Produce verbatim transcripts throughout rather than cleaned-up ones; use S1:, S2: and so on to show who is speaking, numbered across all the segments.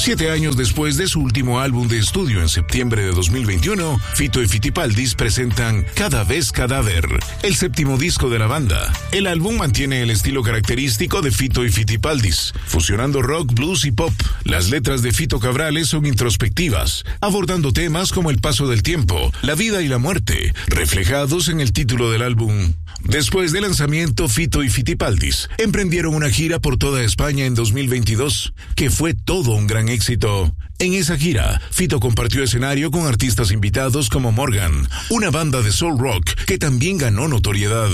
S1: Siete años después de su último álbum de estudio en septiembre de dos mil veintiuno, Fito y Fitipaldis presentan Cada Vez Cadáver, el séptimo disco de la banda. El álbum mantiene el estilo característico de Fito y Fitipaldis, fusionando rock, blues y pop. Las letras de Fito Cabrales son introspectivas, abordando temas como el paso del tiempo, la vida y la muerte, reflejados en el título del álbum. Después del lanzamiento, Fito y Fitipaldis emprendieron una gira por toda España en dos mil veintidós, que fue todo un gran éxito. En esa gira, Fito compartió escenario con artistas invitados como Morgan, una banda de soul rock que también ganó notoriedad.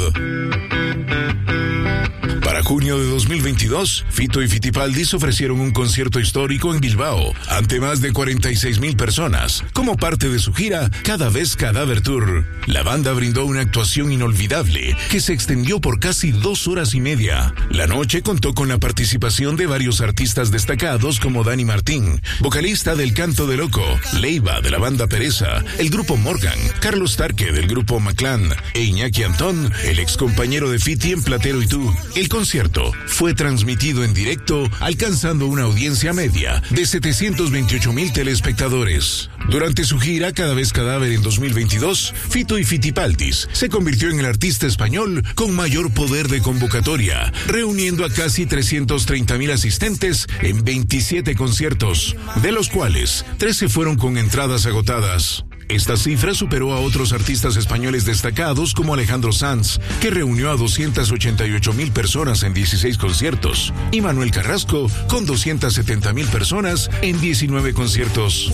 S1: Para junio de dos mil veintidós, Fito y Fitipaldis ofrecieron un concierto histórico en Bilbao, ante más de cuarenta y seis mil personas, como parte de su gira Cada Vez Cadáver Tour. La banda brindó una actuación inolvidable, que se extendió por casi dos horas y media. La noche contó con la participación de varios artistas destacados como Dani Martín, vocalista del Canto de Loco, Leiva de la banda Pereza, el grupo Morgan, Carlos Tarque del grupo Maclán e Iñaki Antón, el ex compañero de Fiti en Platero y Tú. El concierto fue transmitido en directo, alcanzando una audiencia media de setecientos veintiocho mil telespectadores. Durante su gira Cada Vez Cadáver en dos mil veintidós, Fito y Fitipaldis se convirtió en el artista español con mayor poder de convocatoria, reuniendo a casi trescientos treinta mil asistentes en veintisiete conciertos, de los cuales trece fueron con entradas agotadas. Esta cifra superó a otros artistas españoles destacados como Alejandro Sanz, que reunió a doscientas ochenta y ocho mil personas en dieciséis conciertos, y Manuel Carrasco, con doscientas setenta mil personas en diecinueve conciertos.